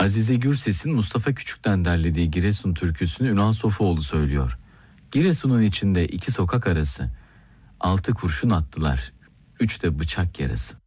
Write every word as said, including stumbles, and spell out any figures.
Azize Gürses'in Mustafa Küçük'ten derlediği Giresun türküsünü Ünal Sofuoğlu söylüyor. Giresun'un içinde iki sokak arası, altı kurşun attılar, üç de bıçak yarası.